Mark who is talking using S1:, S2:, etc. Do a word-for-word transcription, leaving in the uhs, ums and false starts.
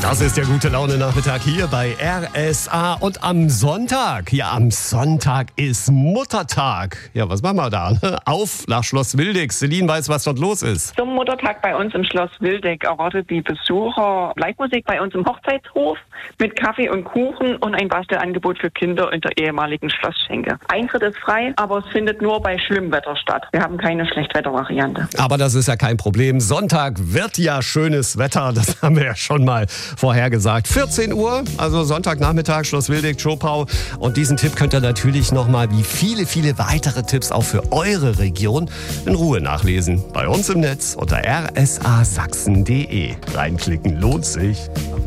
S1: Das ist der gute Laune Nachmittag hier bei R S A. Und am Sonntag, ja am Sonntag ist Muttertag. Ja, was machen wir da? Auf nach Schloss Wildeck. Celine weiß, was dort los ist.
S2: Zum Muttertag bei uns im Schloss Wildeck erwartet die Besucher Live-Musik bei uns im Hochzeitshof mit Kaffee und Kuchen und ein Bastelangebot für Kinder in der ehemaligen Schlossschenke. Eintritt ist frei, aber es findet nur bei Schlimmwetter statt. Wir haben keine Schlechtwettervariante.
S1: Aber das ist ja kein Problem. Sonntag wird ja schönes Wetter. Das haben wir ja schon mal vorhergesagt. vierzehn Uhr, also Sonntagnachmittag, Schloss Wildeck, Zschopau. Und diesen Tipp könnt ihr natürlich nochmal, wie viele, viele weitere Tipps auch für eure Region, in Ruhe nachlesen. Bei uns im Netz unter r s a sachsen punkt d e. Reinklicken lohnt sich.